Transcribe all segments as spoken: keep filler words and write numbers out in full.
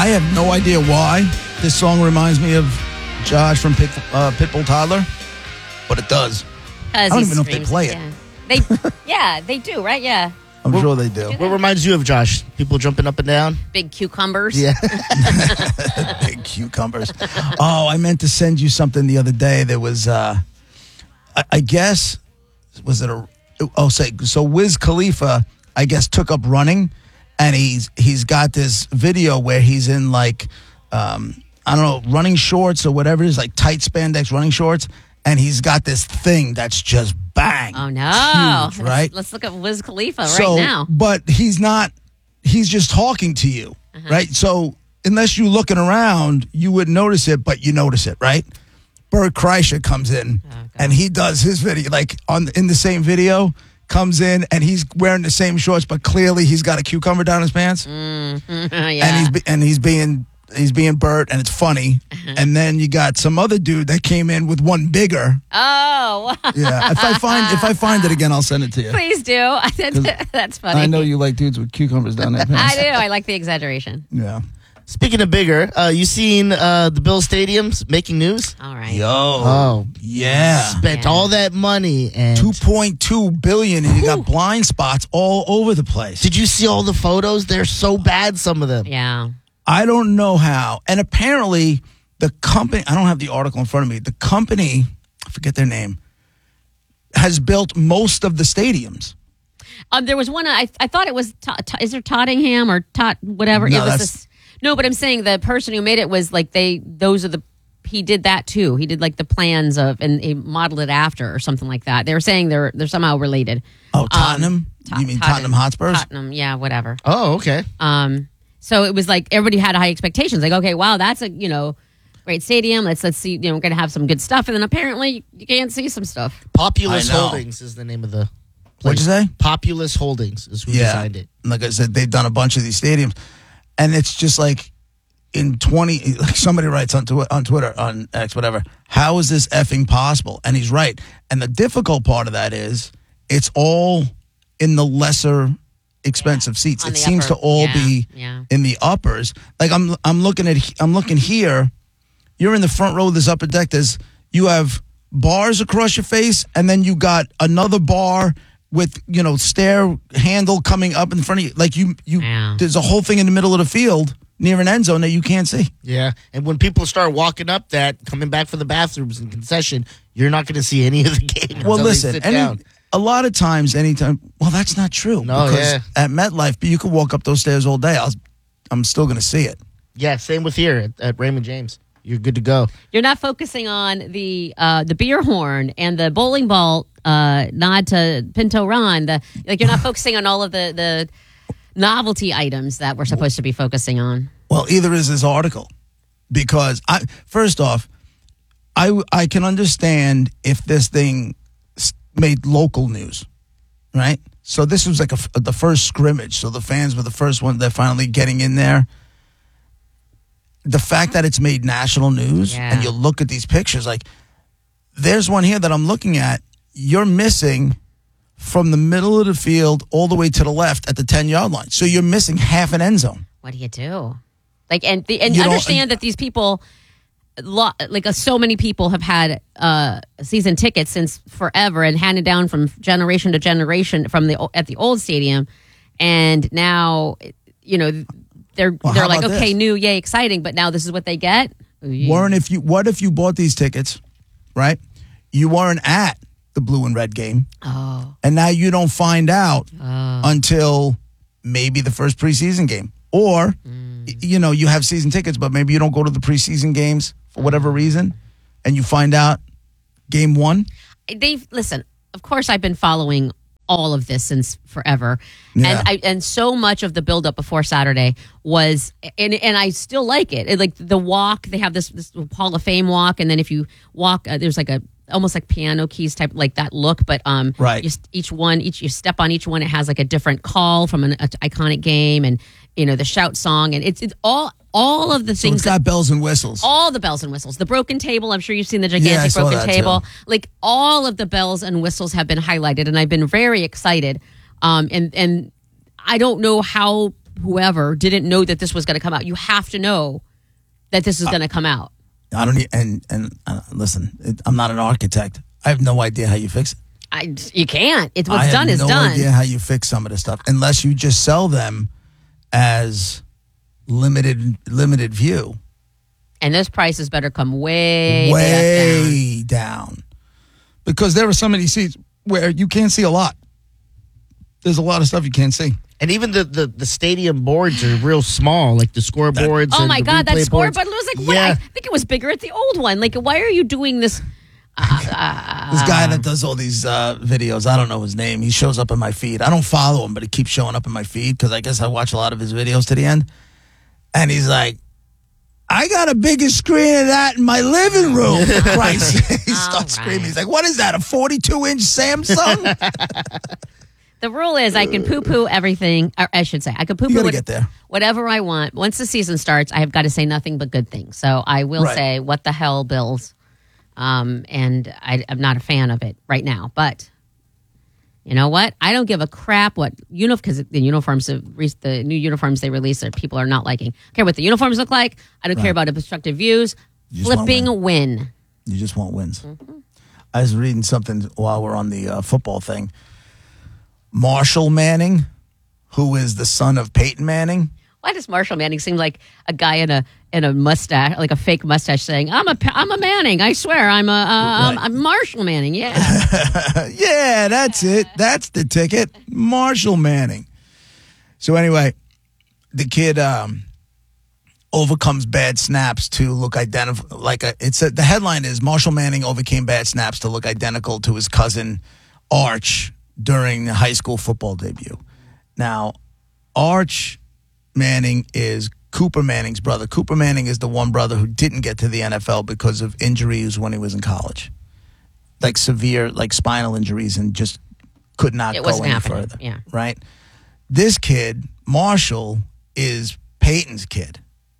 I have no idea why this song reminds me of Josh from Pit, uh, Pitbull Toddler, but it does. I don't even know if they play it. Yeah. They, yeah, they do, right? Yeah. I'm what, sure they do. What reminds you of Josh? People jumping up and down? Big cucumbers. Yeah. Big cucumbers. Oh, I meant to send you something the other day. There was, uh, I, I guess, was it a, oh, say, so Wiz Khalifa, I guess, took up running, and he's he's got this video where he's in, like, um, I don't know, running shorts or whatever it is, like tight spandex running shorts, and he's got this thing that's just bang. Oh, no. Huge, right? Let's, let's look at Wiz Khalifa so, right now. But he's not, he's just talking to you, uh-huh. right? So unless you're looking around, you wouldn't notice it, but you notice it, right? Bert Kreischer comes in, oh, and he does his video, like on in the same video, comes in, and he's wearing the same shorts, but clearly he's got a cucumber down his pants. Mm-hmm. yeah. And he's, and he's being... He's being Bert, and it's funny. Uh-huh. And then you got some other dude that came in with one bigger. Oh, yeah. If I find if I find it again, I'll send it to you. Please do. That's funny. I know you like dudes with cucumbers down their pants. I do. I like the exaggeration. Yeah. Speaking of bigger, uh, you seen uh, the Bill Stadiums making news? All right. Yo. Oh, yeah. Spent yeah. all that money and two point two billion dollars, and you got blind spots all over the place. Did you see all the photos? They're so bad, some of them. Yeah. I don't know how. And apparently, the company, I don't have the article in front of me, the company, I forget their name, has built most of the stadiums. Um, there was one, I I thought it was, to, to, is there Tottenham or Tot, whatever? No, it was that's, a, no, but I'm saying the person who made it was like, they, those are the, he did that too. He did like the plans of, and he modeled it after or something like that. They were saying they're they're somehow related. Oh, Tottenham? Um, to, you mean Tottenham, Tottenham Hotspurs? Tottenham, yeah, whatever. Oh, okay. Um, So it was like everybody had high expectations. Like, okay, wow, that's a, you know, great stadium. Let's let's see, you know, we're going to have some good stuff. And then apparently you can't see some stuff. Populous Holdings is the name of the place. What'd you say? Populous Holdings is who yeah. designed it. Like I said, they've done a bunch of these stadiums. And it's just like in twenty, like somebody writes on, tw- on Twitter, on X, whatever, how is this effing possible? And he's right. And the difficult part of that is it's all in the lesser expensive yeah. seats. On It seems upper. to all yeah. be yeah. in the uppers. Like I'm I'm looking at I'm looking here. You're in the front row of this upper deck. There's you have bars across your face, and then you got another bar with, you know, stair handle coming up in front of you. Like you you yeah. there's a whole thing in the middle of the field near an end zone that you can't see. Yeah. And when people start walking up that, coming back for the bathrooms and concession, you're not going to see any of the game. Well, until listen, they sit any, down. a lot of times, anytime. Well, that's not true. No, because yeah. at MetLife, you could walk up those stairs all day. I was, I'm still going to see it. Yeah, same with here at, at Raymond James. You're good to go. You're not focusing on the uh, the beer horn and the bowling ball uh, nod to Pinto Ron. The like you're not focusing on all of the, the novelty items that we're supposed to be focusing on. Well, either is this article, because I first off, I I can understand if this thing made local news, right? So this was like a, the first scrimmage. So the fans were the first one. They're finally getting in there. The fact that it's made national news, yeah. and you look at these pictures, like there's one here that I'm looking at. You're missing from the middle of the field all the way to the left at the ten-yard line. So you're missing half an end zone. What do you do? Like, and the, and You understand that these people, lo- like uh, so many people have had uh, season tickets since forever and handed down from generation to generation from the at the old stadium, and now, you know, they're Well, they're how like, about okay, this? new, yay, exciting, but now this is what they get. Warren, if you what if you bought these tickets, right? You weren't at the blue and red game, Oh, and now you don't find out oh. until maybe the first preseason game, or Mm. y- you know you have season tickets, but maybe you don't go to the preseason games for whatever reason, and you find out game one. They've listen. Of course, I've been following all of this since forever, Yeah. and I and so much of the buildup before Saturday was, and and I still like it. It- Like the walk, they have this, this Hall of Fame walk, and then if you walk, uh, there's like a almost like piano keys type, like that look, but um, Right. You, each one, each you step on each one, it has like a different call from an a, iconic game, and you know the shout song, and it's it's all all of the So things it's that got bells and whistles. all the bells and whistles. The broken table, I'm sure you've seen the Yeah, I gigantic saw broken that table. too. Like all of the bells and whistles have been highlighted, and I've been very excited. Um, and and I don't know how whoever didn't know that this was going to come out. You have to know that this is going to come out. I don't need, and and uh, listen, it, I'm not an architect. I have no idea how you fix it. I, you can't. It's what's I done have is no done. idea how you fix some of this stuff unless you just sell them as limited limited view. And those prices better come way, way down. Because there are some of these seats where you can't see a lot. There's a lot of stuff you can't see. And even the, the, the stadium boards are real small, like the scoreboards. Oh and my the God, that replay scoreboard boards. was like, what? Yeah. I think it was bigger at the old one. Like, why are you doing this? Uh, This guy that does all these uh, videos, I don't know his name. He shows up in my feed. I don't follow him, but he keeps showing up in my feed because I guess I watch a lot of his videos to the end. And he's like, I got a bigger screen of that in my living room. Christ. He starts All screaming. right. He's like, what is that, a forty-two inch Samsung? The rule is I can poo-poo everything, or I should say, I can poo-poo You gotta what- get there. whatever I want. Once the season starts, I have got to say nothing but good things. So I will Right. say, what the hell, Bills? Um, and I, I'm not a fan of it right now. But you know what? I don't give a crap what uniform because the uniforms, the new uniforms they release, that people are not liking. I don't care what the uniforms look like. I don't care about obstructive views. You just wanna Flipping win. You just want wins. Mm-hmm. I was reading something while we're on the uh, football thing. Marshall Manning, who is the son of Peyton Manning. Why does Marshall Manning seem like a guy in a in a mustache, like a fake mustache, saying, "I'm a I'm a Manning. I swear, I'm a uh, I'm, Right. I'm Marshall Manning." Yeah, Yeah, that's it. That's the ticket. Marshall Manning. So anyway, the kid um, overcomes bad snaps to look identical. Like a, it's a, the headline is Marshall Manning overcame bad snaps to look identical to his cousin Arch during the high school football debut. Now, Arch Manning is Cooper Manning's brother. Cooper Manning is the one brother who didn't get to the N F L because of injuries when he was in college. Like severe, like spinal injuries, and just could not It go wasn't any happening, further. yeah. Right? This kid, Marshall, is Peyton's kid.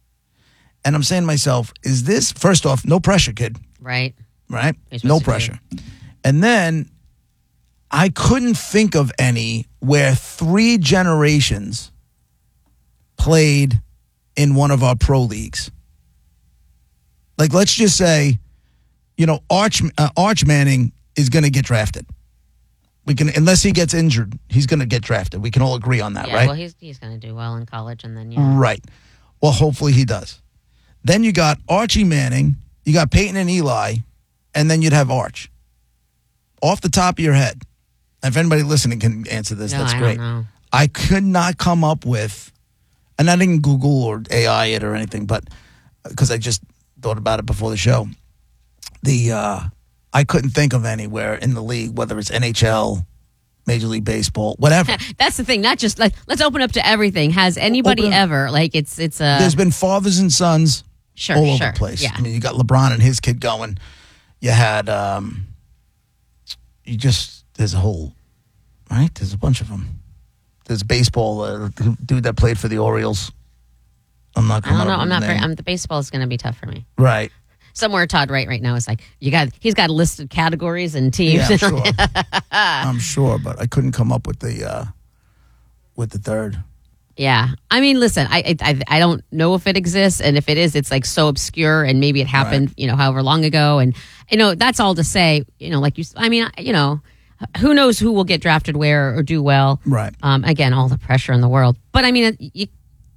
And I'm saying to myself, is this, first off, no pressure, kid, right. right? You're supposed No to do. pressure. And then I couldn't think of any where three generations played in one of our pro leagues. Like, let's just say, you know, Arch uh, Arch Manning is going to get drafted. We can, unless he gets injured, he's going to get drafted. We can all agree on that, Yeah, right? well, he's he's going to do well in college, and then yeah, Right. Well, hopefully he does. Then you got Archie Manning, you got Peyton and Eli, and then you'd have Arch. Off the top of your head, if anybody listening can answer this, no, that's I great. don't know. I could not come up with, and I didn't Google or A I it or anything, but because I just thought about it before the show. The uh, I couldn't think of anywhere in the league, whether it's N H L, Major League Baseball, whatever. That's the thing. Not just like let's open up to everything. Has anybody Open up. ever like it's it's a There's been fathers and sons sure all over sure the place. yeah. I mean, you got LeBron and his kid going. You had, um, you just, there's a whole, right? There's a bunch of them. There's baseball, uh, dude that played for the Orioles. I'm not I coming don't know. up I'm with not his very. name. I'm, the baseball is going to be tough for me. Right. Somewhere Todd Wright right now is like you got. He's got listed categories and teams. Yeah, I'm sure. I'm sure, but I couldn't come up with the, uh, with the third. Yeah, I mean, listen, I, I I don't know if it exists, and if it is, it's like so obscure, and maybe it happened, you know, however long ago, and you know, that's all to say, you know, like you, I mean, you know, who knows who will get drafted where or do well, Right. Um, again, all the pressure in the world, but I mean, you,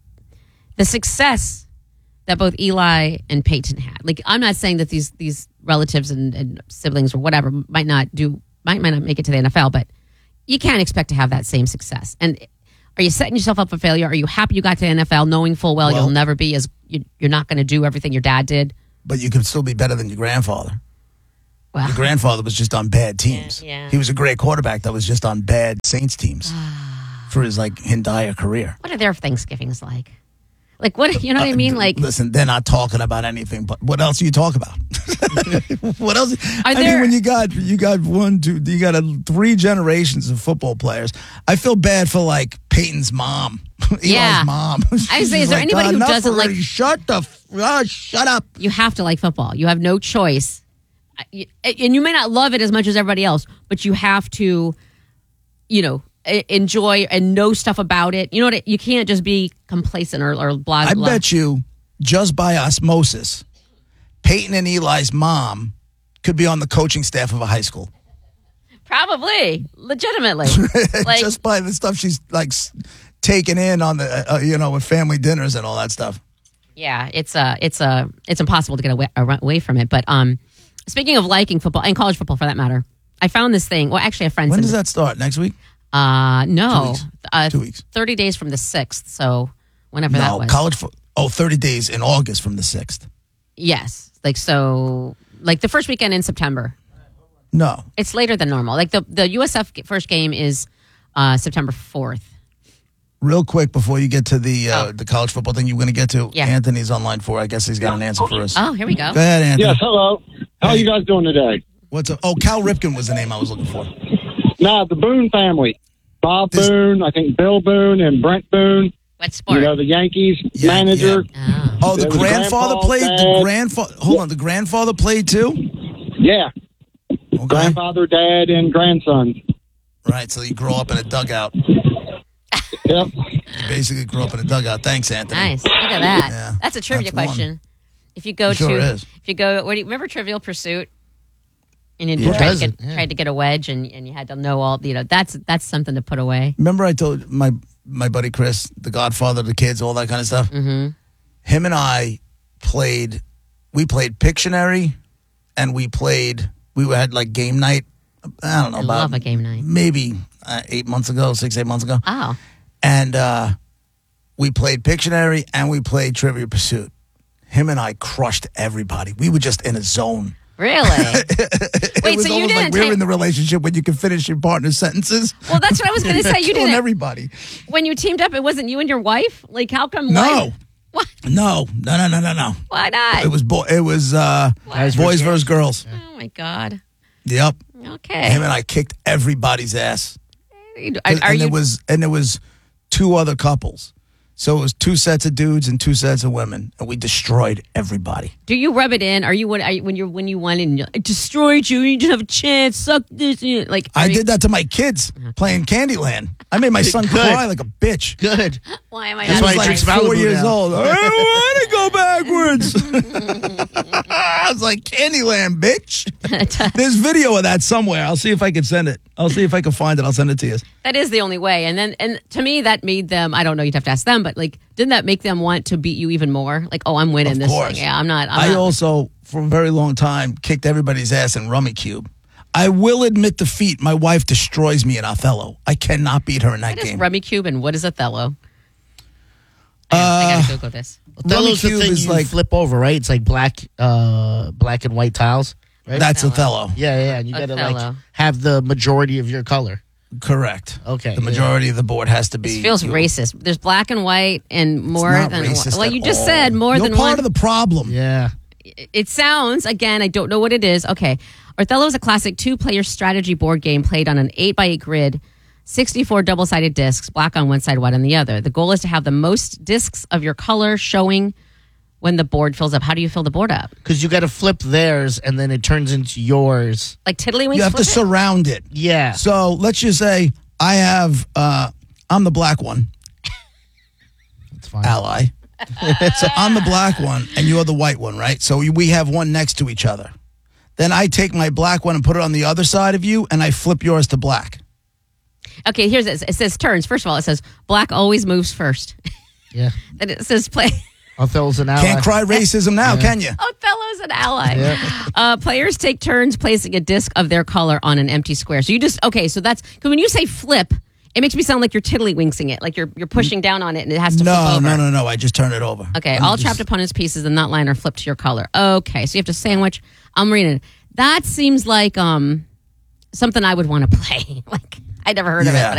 the success that both Eli and Peyton had, like, I'm not saying that these these relatives and, and siblings or whatever might not do might might not make it to the N F L, but you can't expect to have that same success, and. Are you setting yourself up for failure? Are you happy you got to the N F L knowing full well, Well- you'll never be as, you, you're not going to do everything your dad did? But you could still be better than your grandfather. Well, Your grandfather was just on bad teams. Yeah, yeah. He was a great quarterback that was just on bad Saints teams for his, like, entire career. what are their Thanksgivings like? Like, what, you know what I mean? Like, Listen, they're not talking about anything, but what else do you talk about? What else? I mean, there- when you got you got one, two, you got a, three generations of football players. I feel bad for like Peyton's mom, Eli's Yeah. mom. I say, is She's there anybody "Oh, who enough doesn't like- already. Shut the f- uh, shut up. you have to like football. You have no choice. I- you- And you may not love it as much as everybody else, but you have to, you know, e- enjoy and know stuff about it. You know what? You can't just be complacent or, or blah, I blah. bet you, just by osmosis, Peyton and Eli's mom could be on the coaching staff of a high school. Probably. Legitimately. Like, just by the stuff she's like s- taking in on the, uh, you know, with family dinners and all that stuff. yeah, it's uh, it's uh, it's impossible to get away, away from it. But um, speaking of liking football, and college football for that matter, I found this thing. Well, actually, a friend When sent does it- that start? Next week? Uh, no. Two weeks. Uh, Two weeks. thirty days from the sixth. So whenever that No, was. college football. Oh, thirty days in August from the sixth. Yes. Like, so, like the first weekend in September. No. It's later than normal. Like the, the U S F first game is uh, September fourth. Real quick before you get to the uh, Oh. the college football thing you're going to get to, Yeah. Anthony's on line four. I guess he's got an answer for us. Oh, here we go. Go ahead, Anthony. Yes, hello. How are you guys doing today? What's up? Oh, Cal Ripken was the name I was looking for. Nah, the Boone family. Bob This- Boone, I think Bill Boone and Brent Boone. What sport? You know, the Yankees Yeah, manager. oh. Oh, the There was grandfather grandpa, played. The dad. grandfather. Hold on, the grandfather played too. Yeah. Okay. Grandfather, dad, and grandson. Right. So you grow up in a dugout. Yep. You basically grew up in a dugout. Thanks, Anthony. Nice. Look at that. Yeah, That's a trivia that's one. question. If you go It sure to, is. if you go, what do you remember Trivial Pursuit? And you Yeah. tried, to doesn't? get, Yeah. tried to get a wedge, and, and you had to know all. You know, that's that's something to put away. Remember, I told my my buddy Chris, the Godfather of the kids, all that kind of stuff. Mm-hmm. Him and I played. We played Pictionary, and we played. We had like game night. I don't know I about love a game night. maybe uh, eight months ago, six eight months ago. Oh, And uh, we played Pictionary and we played Trivia Pursuit. Him and I crushed everybody. We were just in a zone. really? it Wait, was so you almost like didn't we were take- in the relationship when you can finish your partner's sentences. Well, that's what I was going to say. You Killing didn't. everybody. When you teamed up, it wasn't you and your wife. Like, how come? No. Wife? What? No, no, no, no, no, no. Why not? It was bo- it was uh, Guys boys versus versus girls. Oh my god. Yep. Okay. Him and I kicked everybody's ass. Are, And, are and you? there was and there was two other couples. So it was two sets of dudes and two sets of women, and we destroyed everybody. Do you rub it in? Are you when? Are you, when you're when you won and you're, I destroyed you? You didn't have a chance. Suck this. you- Like I are you- did that to my kids playing Candyland. I made my son Good. cry like a bitch. Good. Why am I? That's He not why was he like drinks four Malibu years now. old. I don't want to go backwards. I was like, Candyland, bitch. There's video of that somewhere. I'll see if I can send it. I'll see if I can find it. I'll send it to you. That is the only way. And then, and to me, that made them. I don't know. You'd have to ask them, but like, didn't that make them want to beat you even more? Like, oh, I'm winning Of this course. thing. Yeah, I'm not. I'm I not. also, for a very long time, kicked everybody's ass in Rummy Cube. I will admit defeat. My wife destroys me in Othello. I cannot beat her in that What is game. Rummy Cube and what is Othello? I, gotta- I gotta Google this. Othello's the Cube thing is you like- flip over, right? It's like black, uh, black and white tiles, right? That's Othello. Othello. yeah, yeah. And you gotta like Othello. have the majority of your color. Correct. Okay, The yeah. majority of the board has to be. This feels you. racist. There's black and white and more It's not than racist one. Well, at you just all. said more You're than part one. of the problem. Yeah. It sounds, again, I don't know what it is. Okay. Othello is a classic two player strategy board game played on an eight by eight grid, sixty-four double sided discs, black on one side, white on the other. The goal is to have the most discs of your color showing when the board fills up. How do you fill the board up? Because you got to flip theirs, and then it turns into yours. Like Tiddlywinks? You have to flip it? surround it. Yeah. So let's just say I have, uh, I'm the black one, It's fine. ally. So I'm the black one and you're the white one, right? So we have one next to each other. Then I take my black one and put it on the other side of you, and I flip yours to black. Okay, here's it. It says turns. First of all, it says black always moves first. Yeah. Then it says play. Othello's an ally. Can't cry racism now, can you? Othello's an ally. Yeah. Uh, players take turns placing a disc of their color on an empty square. So you just okay. So that's because when you say flip, it makes me sound like you're tiddlywinksing it, like you're you're pushing down on it and it has to flip No, over. no, no, no. I just turn it over. Okay, I'm all just- trapped opponents' pieces in that line are flipped to your color. Okay, so you have to sandwich. I'm reading it. That seems like um something I would want to play. Like I never heard of it, Yeah. but